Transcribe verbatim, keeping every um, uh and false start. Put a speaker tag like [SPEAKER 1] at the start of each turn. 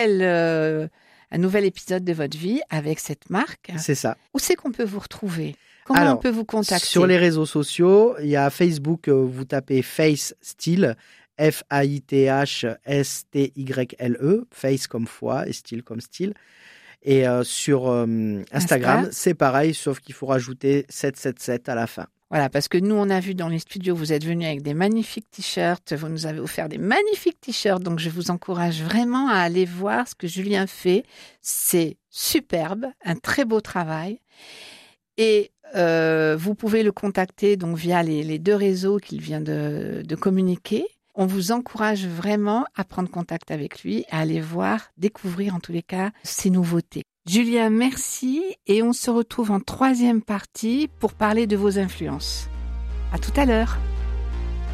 [SPEAKER 1] euh, un nouvel épisode de votre vie avec cette marque.
[SPEAKER 2] C'est ça.
[SPEAKER 1] Où c'est qu'on peut vous retrouver ? Comment
[SPEAKER 2] Alors,
[SPEAKER 1] on peut vous contacter ?
[SPEAKER 2] Sur les réseaux sociaux, il y a Facebook, euh, vous tapez Face Style, F A I T H S T Y L E, Face comme foi et Style comme style. Et euh, sur euh, Instagram,
[SPEAKER 1] Insta.
[SPEAKER 2] c'est pareil, sauf qu'il faut rajouter sept sept sept à la fin.
[SPEAKER 1] Voilà, parce que nous, on a vu dans les studios, vous êtes venus avec des magnifiques t-shirts, vous nous avez offert des magnifiques t-shirts, donc je vous encourage vraiment à aller voir ce que Julien fait. C'est superbe, un très beau travail. Et euh, vous pouvez le contacter donc via les, les deux réseaux qu'il vient de, de communiquer. On vous encourage vraiment à prendre contact avec lui, à aller voir, découvrir en tous les cas ses nouveautés. Julien, merci et on se retrouve en troisième partie pour parler de vos influences. À tout à l'heure.